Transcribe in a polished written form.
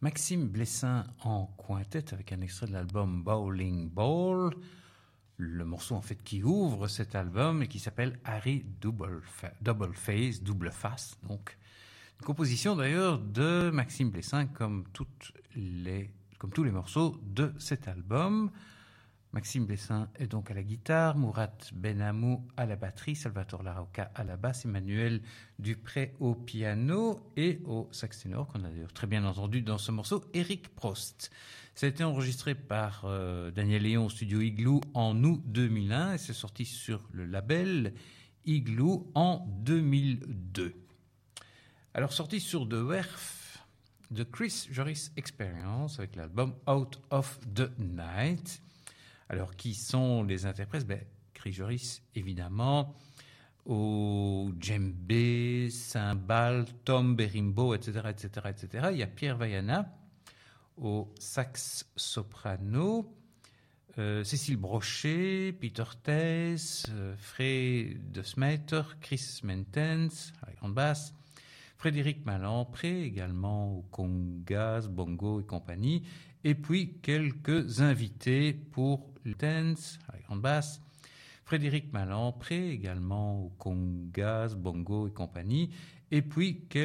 Maxime Blessin en quintette avec un extrait de l'album Bowling Ball, le morceau en fait qui ouvre cet album et qui s'appelle Harry Double Face, donc une composition d'ailleurs de Maxime Blessin comme tous les morceaux de cet album. Maxime Blessin est donc à la guitare, Mourad Benamou à la batterie, Salvatore Larocca à la basse, Emmanuel Dupré au piano et au sax ténor, qu'on a d'ailleurs très bien entendu dans ce morceau, Eric Prost. Ça a été enregistré par Daniel Léon au studio Igloo en août 2001 et c'est sorti sur le label Igloo en 2002. Alors sorti sur The Werf, The Chris Joris Experience avec l'album Out of the Night. Alors, qui sont les interprètes? Chris Joris, évidemment, au djembé, cymbales, tom, berimbo, etc., etc., etc. Il y a Pierre Vaiana au sax soprano, Cécile Brochet, Peter Thys, Fred de Smetter, Chris Mentens à la grande basse, Frédéric Malampré également au congas, bongo et compagnie, et puis quelques invités pour le dance à la grande basse, Frédéric Malampré également au congas, bongo et compagnie, et puis quelques